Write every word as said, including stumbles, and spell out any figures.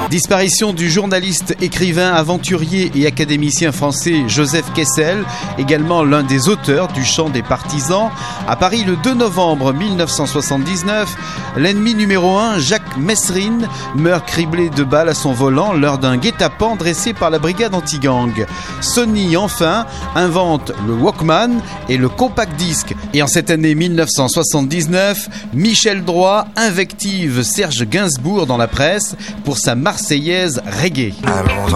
Disparition du journaliste, écrivain, aventurier et académicien français Joseph Kessel, également l'un des auteurs du Chant des partisans. À Paris, le deux novembre mille neuf cent soixante-dix-neuf, l'ennemi numéro un, Jacques Messrine, meurt criblé de balles à son volant lors d'un guet-apens dressé par la brigade anti-gang. Sony, enfin, invente le Walkman et le compact disque. Et en cette année mille neuf cent soixante-dix-neuf, Michel Droit invective Serge Gainsbourg dans la presse pour sa Marseillaise reggae.